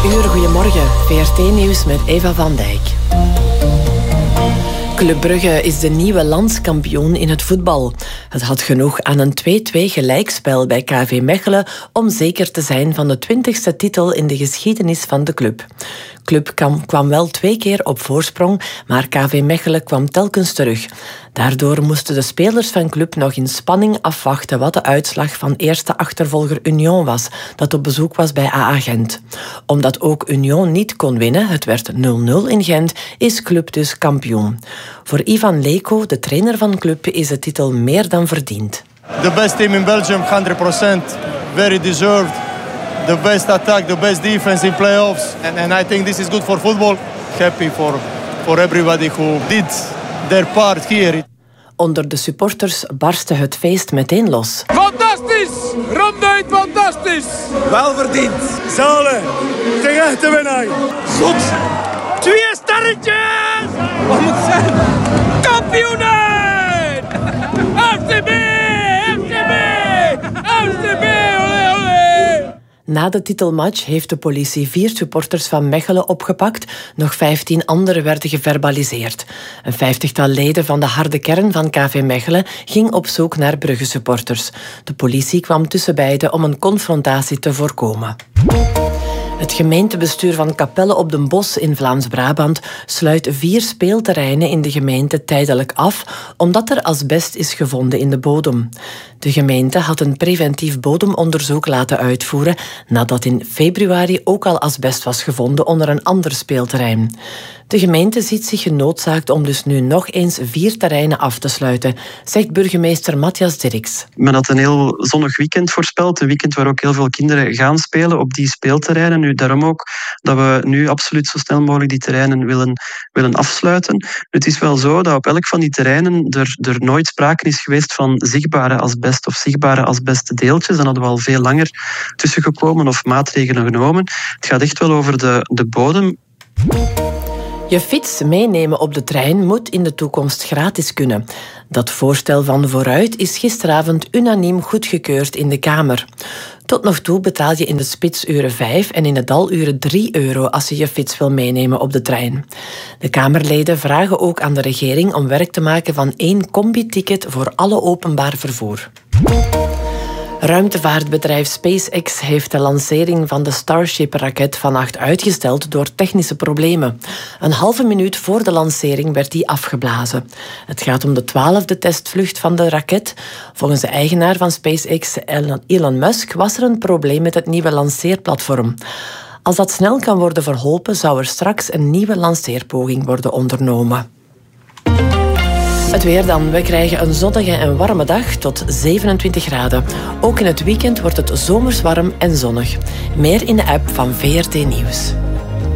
uur, goedemorgen. VRT Nieuws met Eva van Dijk. Club Brugge is de nieuwe landskampioen in het voetbal. Het had genoeg aan een 2-2 gelijkspel bij KV Mechelen om zeker te zijn van de 20e titel in de geschiedenis van de club. Club kwam wel 2 keer op voorsprong, maar KV Mechelen kwam telkens terug. Daardoor moesten de spelers van Club nog in spanning afwachten wat de uitslag van eerste achtervolger Union was, dat op bezoek was bij AA Gent. Omdat ook Union niet kon winnen, het werd 0-0 in Gent, is Club dus kampioen. Voor Ivan Leko, de trainer van Club, is de titel meer dan verdiend. The best team in Belgium, 100%, very deserved. The best attack, the best defense in playoffs. And I think this is good for football. Happy for everybody who did their part here. Onder de supporters barstte het feest meteen los. Fantastisch! Ronduit fantastisch! Wel verdiend. Zalen, ten echte winnaar. Zot! 2 sterretjes! Wat moet het zijn? Kampioenen! FCB! FCB! FCB! Olé, olé! Na de titelmatch heeft de politie 4 supporters van Mechelen opgepakt. Nog 15 anderen werden geverbaliseerd. Een 50-tal leden van de harde kern van KV Mechelen ging op zoek naar Brugge-supporters. De politie kwam tussen beiden om een confrontatie te voorkomen. Het gemeentebestuur van Capelle op den Bosch in Vlaams-Brabant sluit 4 speelterreinen in de gemeente tijdelijk af, omdat er asbest is gevonden in de bodem. De gemeente had een preventief bodemonderzoek laten uitvoeren nadat in februari ook al asbest was gevonden onder een ander speelterrein. De gemeente ziet zich genoodzaakt om dus nu nog eens 4 terreinen af te sluiten, zegt burgemeester Matthias Dirks. Men had een heel zonnig weekend voorspeld, een weekend waar ook heel veel kinderen gaan spelen op die speelterreinen. Nu, daarom ook dat we nu absoluut zo snel mogelijk die terreinen willen afsluiten. Het is wel zo dat op elk van die terreinen er nooit sprake is geweest van zichtbare asbest of zichtbare asbestdeeltjes. Dan hadden we al veel langer tussengekomen of maatregelen genomen. Het gaat echt wel over de bodem. Je fiets meenemen op de trein moet in de toekomst gratis kunnen. Dat voorstel van Vooruit is gisteravond unaniem goedgekeurd in de Kamer. Tot nog toe betaal je in de spitsuren 5 en in de daluren 3 euro als je je fiets wil meenemen op de trein. De Kamerleden vragen ook aan de regering om werk te maken van 1 combi-ticket voor alle openbaar vervoer. Ruimtevaartbedrijf SpaceX heeft de lancering van de Starship-raket vannacht uitgesteld door technische problemen. Een halve minuut voor de lancering werd die afgeblazen. Het gaat om de 12e testvlucht van de raket. Volgens de eigenaar van SpaceX, Elon Musk, was er een probleem met het nieuwe lanceerplatform. Als dat snel kan worden verholpen, zou er straks een nieuwe lanceerpoging worden ondernomen. Het weer dan. We krijgen een zonnige en warme dag tot 27 graden. Ook in het weekend wordt het zomers warm en zonnig. Meer in de app van VRT Nieuws.